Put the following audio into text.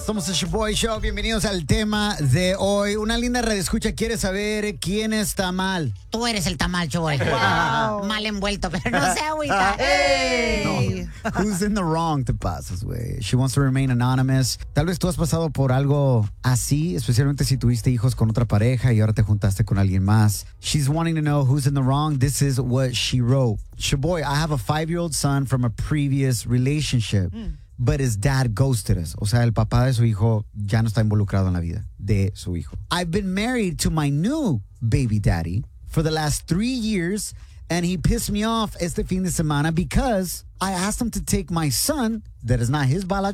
Somos el Shaboy Show. Bienvenidos al tema de hoy. Una linda redescucha quiere saber quién está mal. Tú eres el tamal, Choboy. Wow. Mal envuelto, pero no se agüita. Hey. Who's in the wrong te pasas, güey? She wants to remain anonymous. Tal vez tú has pasado por algo así, especialmente si tuviste hijos con otra pareja y ahora te juntaste con alguien más. She's wanting to know who's in the wrong. This is what she wrote. Shaboy, I have a 5-year-old son from a previous relationship. But his dad ghosted us. O sea, el papá de su hijo ya no está involucrado en la vida de su hijo. I've been married to my new baby daddy for the last 3 years, and he pissed me off este fin de semana because I asked him to take my son, that is not his biological